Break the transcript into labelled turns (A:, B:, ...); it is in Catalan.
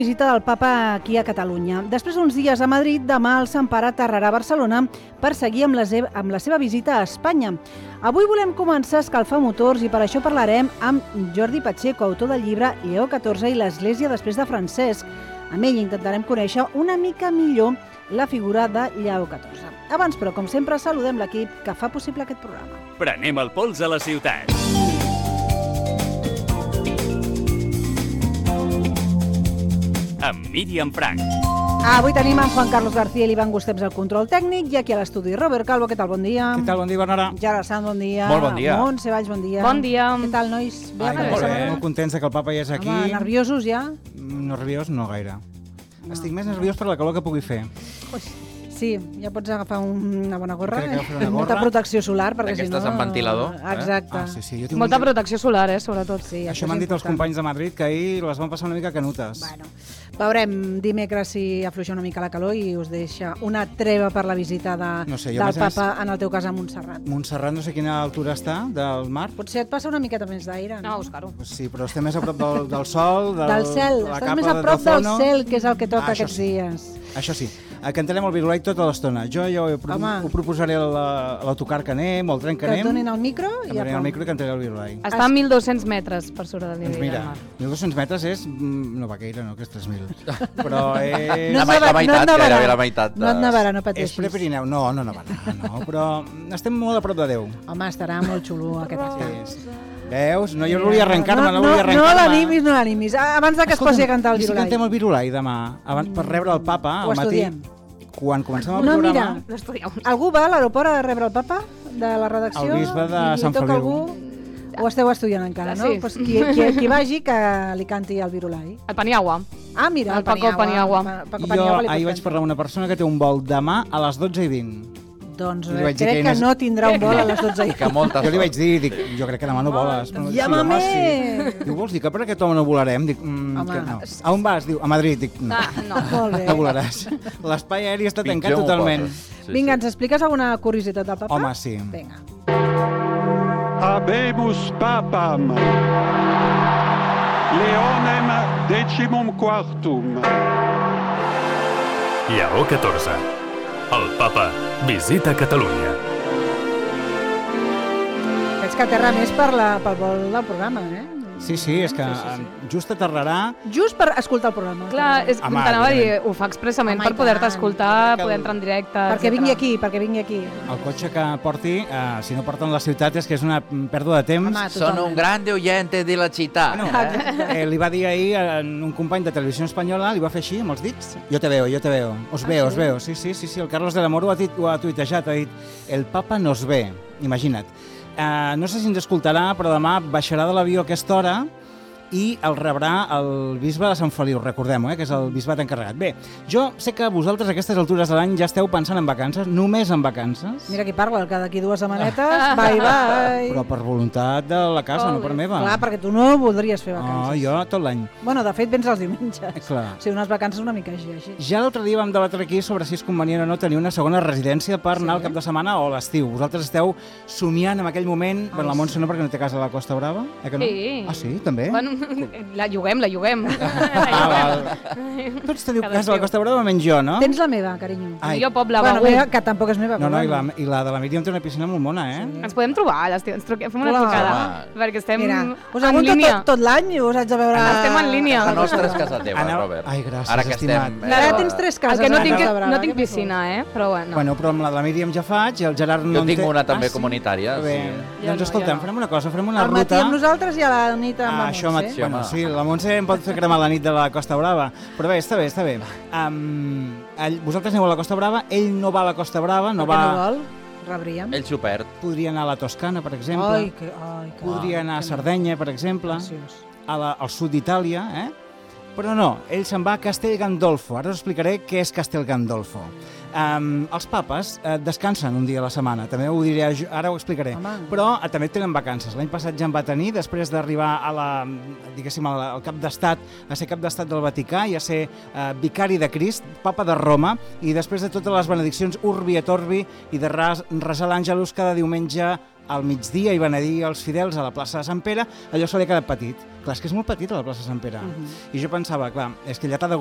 A: Visita del papa aquí a Catalunya. Després d'uns dies a Madrid, demà el Sant Pare aterrarà a Barcelona per seguir amb la seva visita a Espanya. Avui volem començar a escalfar motors i per això parlarem amb Jordi Pacheco, autor del llibre Lleó XIV i l'Església després de Francesc. Amb ell intentarem conèixer una mica millor la figura de Lleó XIV. Abans, però, com sempre, saludem l'equip que fa possible aquest programa.
B: Prenem el pols a la ciutat. Amb Míriam Frank.
A: Avui tenim en Juan Carlos García i l'Ivan Gustems al control tècnic i aquí a l'estudi Robert Calvo. Què tal? Bon dia.
C: Què tal? Bon dia, Bernara.
A: Gerard Sant, bon dia.
C: Molt bon dia.
A: Montse Valls, bon dia.
D: Bon dia.
A: Què tal, nois?
C: Molt bé, molt contents que el papa ja és aquí.
A: Home, nerviosos ja?
C: Nerviós no gaire. Estic més nerviós per la calor que pugui fer.
A: Sí, ja pots agafar una bona gorra
C: una
A: i molta protecció solar, perquè si no...
E: D'aquestes amb ventilador.
A: Exacte.
C: Sí, jo tinc
D: Molta protecció solar, sobretot.
A: Sí,
C: això m'han dit els companys de Madrid, que ahir les van passar una mica canutes.
A: Bueno, veurem dimecres si afluixa una mica la calor i us deixa una treva per la visita del papa, en el teu cas, a Montserrat.
C: Montserrat no sé quina altura està del mar.
A: Potser et passa una miqueta més d'aire.
D: No, Òscar-ho.
C: Sí, però estem més a prop del sol,
A: del cel. Estàs més a prop del cel, que és el que toca aquests dies.
C: Això sí. Cantarem el Virulai tota l'estona. Jo ho proposaré a l'autocar que anem, o al tren que anem.
A: Que et donin el micro i ja
C: el micro i cantaré el Virulai.
D: Està a 1.200 metres per sobre del nivell del mar.
C: 1.200 metres és... No va gaire, no, que és 3.000. Però és...
E: La meitat, gairebé la meitat.
A: No et nevarà, no pateixis.
C: És Prepirineu. No nevarà, no. Però estem molt a prop de Déu.
A: Home, estarà molt xulo aquest estat.
C: Veus? No, jo no volia arrencar-me, no volia arrencar-me.
A: No l'animis. Abans que es posi a cantar el Virulai.
C: I si cantem el Virulai demà, per rebre el papa al matí? Quan comencem el programa...
A: No, mira, algú va a l'aeroport a rebre el papa de la redacció?
C: El bisbe de Sant Feliu.
A: Ho esteu estudiant encara, no?
D: Sí.
A: Pues qui vagi que li canti el Virulai.
D: El Paniagua.
A: Ah, mira, el
D: Paco Paniagua.
C: Jo ahir vaig parlar amb una persona que té un vol demà a les 12:20.
A: Doncs crec que no tindrà un vol a les 12:20.
C: Jo li vaig dir, jo crec que demà no voles.
A: Llámame!
C: Diu, vols dir que per aquest home no volarem? Dic, no. A on vas? Diu, a Madrid. Dic, no.
A: Molt bé.
C: No volaràs. L'espai aeri està tancat totalment.
A: Vinga, ens expliques alguna curiositat del papa?
C: Home, sí.
A: Vinga.
F: Habemus papam, Leonem decimum quartum.
B: Lleó XIV. El papa visita Catalunya.
A: Veig que aterra més pel vol del programa,
C: Sí, és que just aterrarà...
A: Just per escoltar el programa.
D: Clar, t'anava a dir, ho fa expressament per poder-te escoltar, poder entrar en directe...
A: Perquè vingui aquí.
C: El cotxe que porti, si no porta en la ciutat, és que és una pèrdua de temps.
E: Son un grande oyente de la città.
C: Li va dir ahir a un company de Televisió Espanyola, li va fer així, amb els dits. Yo te veo. Os veo. Sí. El Carlos de la Moro ho ha tuitejat, ha dit, el papa nos ve, imagina't. No sé si ens escoltarà, però demà baixarà de l'avió a aquesta hora i el rebrà el bisbe de Sant Feliu, recordem-ho, que és el bisbat encarregat. Bé, jo sé que vosaltres a aquestes altures de l'any ja esteu pensant en vacances, només en vacances.
A: Mira qui parla, que d'aquí 2 setmanetes, bye.
C: Però per voluntat de la casa, no per meva.
A: Clar, perquè tu no voldries fer vacances.
C: Jo tot l'any.
A: Bueno, de fet, vens els diumenges.
C: Clar.
A: O sigui, unes vacances una mica així.
C: Ja l'altre dia vam debatre aquí sobre si és convenient o no tenir una segona residència per anar al cap de setmana o a l'estiu. Vosaltres esteu somiant en aquell moment, la Montse no, perquè no té casa a la Costa Brava?
D: Sí.
C: Ah, sí? També?
D: Bueno, la lloguem.
C: Val. Tots teniu casa a la Costa Brava menys jo, no?
A: Tens la meva, carinyo.
D: Jo Pobla,
A: Bueno, que tampoc és meva.
C: No, i la de la Míriam té una piscina molt mona,
D: Sí. Ens podem trobar a l'estiu, fem una trucada, perquè estem
A: en línia. Tot l'any us haig de veure...
D: Estem en línia.
E: La nostra és casa teva, Robert.
C: Ai, gràcies,
E: ara que
C: estimat.
A: Ara tens 3 cases.
D: El que no tinc piscina, però bueno.
C: Bueno, però amb la de la Míriam ja faig, i el Gerard no
E: Jo tinc una també comunitària.
C: Doncs escolta'm, farem una cosa, farem una ruta...
A: El matí amb nosaltres i a la nit amb la Montse.
C: Bueno, sí, la Montse em pot fer cremar la nit de la Costa Brava, però bé, està bé. Vosaltres aneu a la Costa Brava, ell no va a la Costa Brava, no va...
A: Per què no vol? Rebríem.
E: Ell s'ho perd.
C: Podria anar a la Toscana, per exemple. Podria anar a Sardenya, per exemple. Al sud d'Itàlia, Però no, ell se'n va a Castel Gandolfo. Ara us explicaré què és Castel Gandolfo. Els papes descansen un dia a la setmana, també ho diré, ara ho explicaré. Però també tenen vacances. L'any passat ja en va tenir, després d'arribar al cap d'estat, a ser cap d'estat del Vaticà i a ser vicari de Crist, papa de Roma, i després de totes les benediccions Urbi et Orbi i de resar l'Àngelus cada diumenge al migdia hi van a dir els fidels a la plaça de Sant Pere, allò se li ha quedat petit. Clar, és que és molt petit a la plaça de Sant Pere. I jo pensava, clar, és que allà t'ha de